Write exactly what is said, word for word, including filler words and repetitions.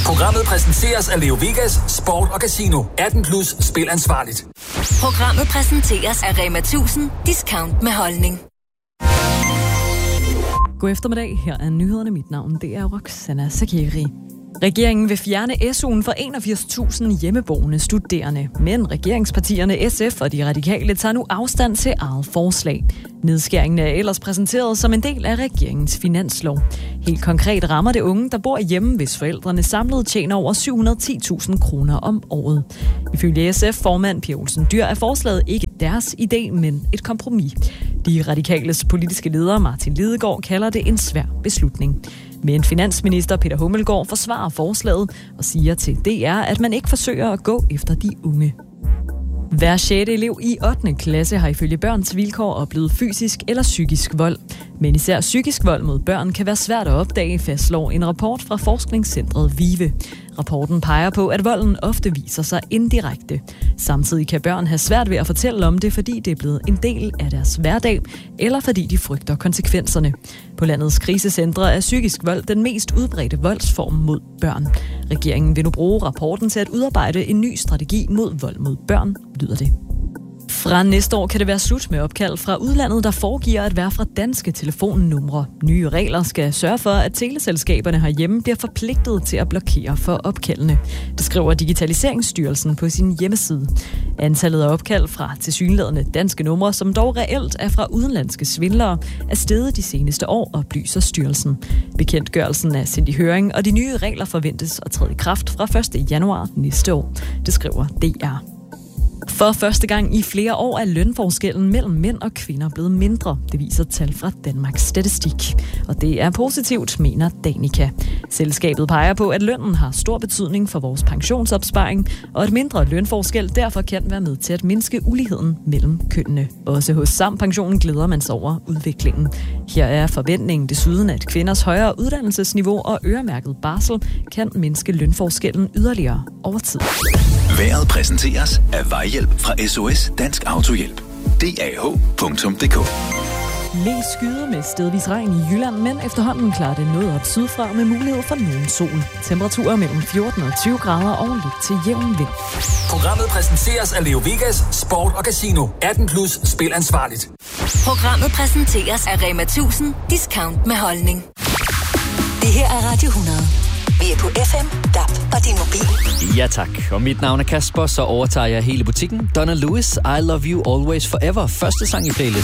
Programmet præsenteres af Leo Vegas, Sport og Casino. atten plus, spil ansvarligt. Programmet præsenteres af Rema tusind, discount med holdning. God eftermiddag, her er nyhederne. Mit navn det er Roxana Sakiri. Regeringen vil fjerne S U'en for enogfirs tusind hjemmeboende studerende, men regeringspartierne S F og de radikale tager nu afstand til eget forslag. Nedskæringen er ellers præsenteret som en del af regeringens finanslov. Helt konkret rammer det unge, der bor hjemme, hvis forældrene samlet tjener over syv hundrede og ti tusind kroner om året. Ifølge S F-formand Pia Olsen Dyhr er forslaget ikke deres idé, men et kompromis. De radikales politiske leder Martin Lidegaard kalder det en svær beslutning. Men finansminister Peter Hummelgaard forsvarer forslaget og siger til D R, at man ikke forsøger at gå efter de unge. Hver sjette elev i ottende klasse har ifølge Børns Vilkår oplevet fysisk eller psykisk vold. Men især psykisk vold mod børn kan være svært at opdage, fastslår en rapport fra forskningscentret VIVE. Rapporten peger på, at volden ofte viser sig indirekte. Samtidig kan børn have svært ved at fortælle om det, fordi det er blevet en del af deres hverdag, eller fordi de frygter konsekvenserne. På landets krisecentre er psykisk vold den mest udbredte voldsform mod børn. Regeringen vil nu bruge rapporten til at udarbejde en ny strategi mod vold mod børn, lyder det. Fra næste år kan det være slut med opkald fra udlandet, der foregiver at være fra danske telefonnumre. Nye regler skal sørge for, at teleselskaberne herhjemme bliver forpligtet til at blokere for opkaldene. Det skriver Digitaliseringsstyrelsen på sin hjemmeside. Antallet af opkald fra tilsyneladende danske numre, som dog reelt er fra udenlandske svindlere, er steget de seneste år, oplyser styrelsen. Bekendtgørelsen er sendt i høring, og de nye regler forventes at træde i kraft fra første januar næste år. Det skriver D R. For første gang i flere år er lønforskellen mellem mænd og kvinder blevet mindre. Det viser tal fra Danmarks Statistik. Og det er positivt, mener Danica. Selskabet peger på, at lønnen har stor betydning for vores pensionsopsparing, og et mindre lønforskel derfor kan være med til at mindske uligheden mellem kønnene. Også hos Sampensionen glæder man sig over udviklingen. Her er forventningen desuden, at kvinders højere uddannelsesniveau og øremærket barsel kan mindske lønforskellen yderligere over tid. Vejret præsenteres af Vejhjælp fra S O S Dansk Autohjælp. D A H punktum d k. Læs skyde med stedvis regn i Jylland, men efterhånden klarer det noget op sydfra med mulighed for nogen sol. Temperaturer mellem fjorten og tyve grader og lidt til jævn vind. Programmet præsenteres af Leo Vegas, Sport og Casino. atten plus, spil ansvarligt. Programmet præsenteres af Rema tusind, discount med holdning. Det her er Radio hundrede. Vi er på F M, D A B og din mobil. Ja tak, og mit navn er Kasper, så overtager jeg hele butikken. Donna Lewis, I Love You Always Forever, første sang i playlist.